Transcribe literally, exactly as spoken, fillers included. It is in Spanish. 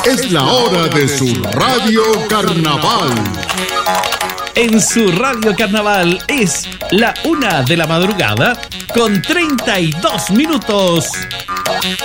Es la hora de su Radio Carnaval. En su Radio Carnaval es la una de la madrugada con treinta y dos minutos.